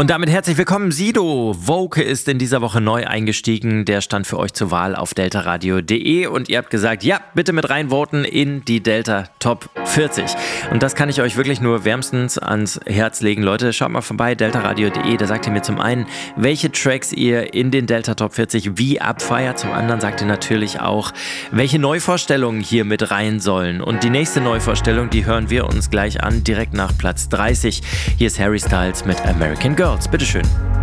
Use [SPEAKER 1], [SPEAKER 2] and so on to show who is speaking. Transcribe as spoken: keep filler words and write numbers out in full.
[SPEAKER 1] Und damit herzlich willkommen, Sido. Woke ist in dieser Woche neu eingestiegen. Der stand für euch zur Wahl auf deltaradio punkt de und ihr habt gesagt, ja, bitte mit reinvoten in die Delta Top vierzig. Und das kann ich euch wirklich nur wärmstens ans Herz legen. Leute, schaut mal vorbei, deltaradio punkt de. Da sagt ihr mir zum einen, welche Tracks ihr in den Delta Top vierzig wie abfeiert. Zum anderen sagt ihr natürlich auch, welche Neuvorstellungen hier mit rein sollen. Und die nächste Neuvorstellung, die hören wir uns gleich an, direkt nach Platz dreißig. Hier ist Harry Styles mit American Girls. Bitteschön.